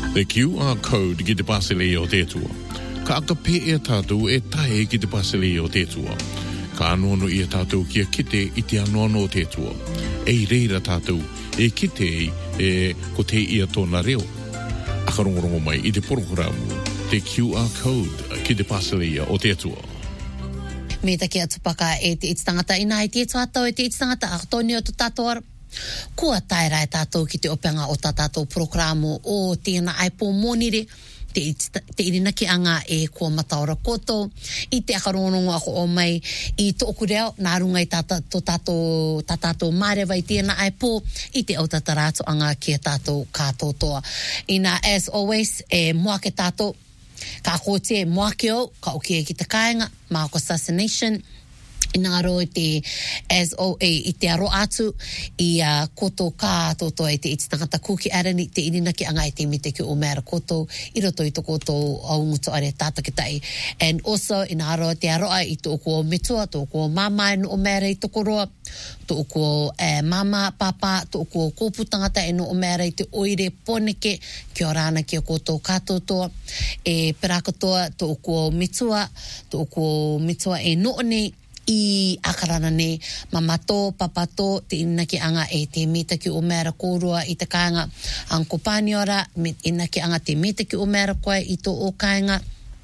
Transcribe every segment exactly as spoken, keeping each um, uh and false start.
The Q R code ki te pasele o te tua. Ka aka pe e tātou e tae ki te pasele o te tua. Ka anono i a tātou kia kite i te anono o te tua. E reira tātou e kite e ko te ia tōna reo. Aka rongorongo mai i te programu The Q R code ki te pasele o te tua. Me taki atu paka e te iti tangata ina i te etu atau e te iti tangata a tōni o tu tātou ara. Kua taira e tātou ki te openga o tā tātou programu o tēnā aipo monire te, te irina ki anga e kua mataora koto i te akarongongo ako o mai i tōku reo nā runga i tātou tātou tātou mārewa i tēnā aipo i te autatarāto anga ki a tātou kātotoa. Ina as always e mua ke tātou ka kote mua ke o ka okia ki te kāinga Marco Assassination ina ro te as o e i te aro atu i a uh, koto ka toto e te iti tangata kuki arani te inina ki anga i te mite ki o mera koto i roto i to koto au nguto are tata ki tai and also ina ro te aroa i to ko mitua to ko mama no o mera i to koroa to ko eh, mama papa to ko kopu tangata e no o mera i te oire poneke ki o rana ki o koto katotoa e perakatoa to ko mitua to ko mitua e no nei i akarana ne mamato, papato, te ina ki anga e te mita ki o mera kōrua i te kāinga Uncle Paniora, ina ki anga te mita ki o mera koe i tō o kāinga.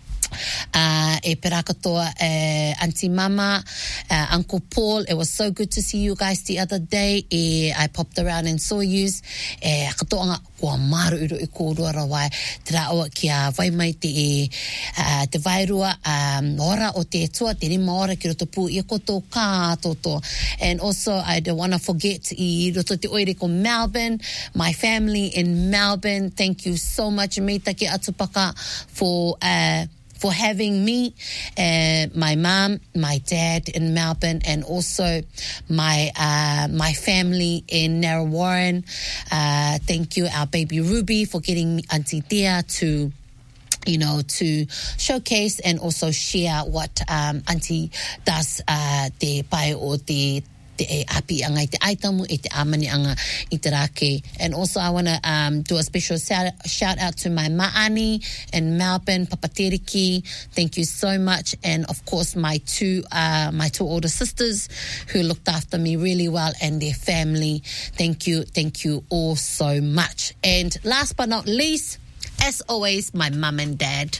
Uh, e perakatoa uh, Auntie Mama, uh, Uncle Paul, it was so good to see you guys the other day. E, I popped around and saw yous. E, katoanga kua maru iro i kōrua rawai. Te raoa ki a vai mai te, uh, te vairua um, ora o te tua, te rima ora ki roto pū i koto kā toto. And also I don't want to forget i roto te oire ko Melbourne, my family in Melbourne. Thank you so much, Meitaki Atupaka, for uh, for having me, uh, my mom, my dad in Melbourne, and also my uh, my family in Narra Warren. Uh, thank you, our baby Ruby, for getting Auntie Thea to, you know, to showcase and also share what um, Auntie does uh, te pai o te te e api anga i te aitamu, i te amani anga i te rake. And also I want to um, do a special shout, shout out to my ma'ani in Melbourne, Papateriki. Thank you so much. And of course my two, uh, my two older sisters who looked after me really well and their family. Thank you. Thank you all so much. And last but not least, as always, my mum and dad.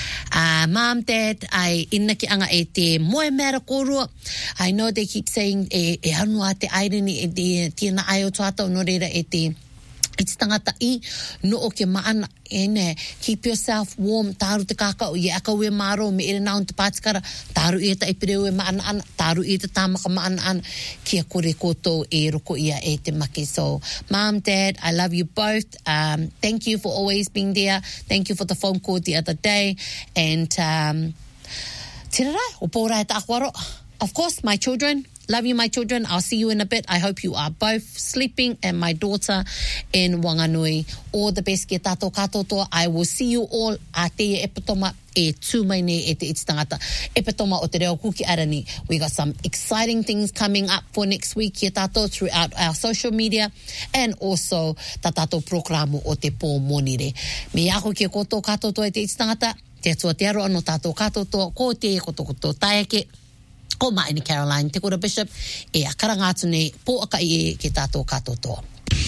Uh, mum, dad, I inna ki anga e te moe mera kōrua. I know they keep saying e, e anua te aireni e te tina ai o tuatau no reira e te i te tangata i no o ke maana e ne, keep yourself warm, tāru te kakao, i aka ue maro, me ere nao te pātikara, tāru i ta ipireu e maana ana, tāru i te tāmaka maana ana, kia kore koto e roko ia e te maki. So, Mom, Dad, I love you both. Um, thank you for always being there. Thank you for the phone call the other day. And, um, tira rai, o pōra e ta akwaro. Of course, my children, love you, my children. I'll see you in a bit. I hope you are both sleeping, and my daughter in Wanganui. All the best ki tātou katotoa. I will see you all a te epitoma e tūmaine e te iti tangata. Epitoma o te reo kuki arani. We got some exciting things coming up for next week ki tātou throughout our social media, and also tā tātou programu o te pō monire. Me ako ki koto katotoa e te iti tangata. Te atua te aro ano tātou katotoa. Ko te koto koto taeke. Ko Maini Caroline, te kura Bishop, e a karangātu nei, pō aka i e ke tātou katotoa.